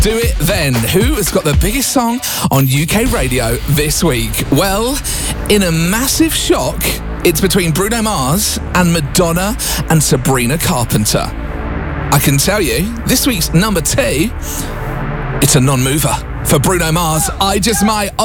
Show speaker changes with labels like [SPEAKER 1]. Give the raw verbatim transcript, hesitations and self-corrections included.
[SPEAKER 1] Do it then. Who has got the biggest song on U K radio this week? Well, in a massive shock, it's between Bruno Mars and Madonna and Sabrina Carpenter. I can tell you, this week's number two, it's a non-mover. For Bruno Mars, I Just Might.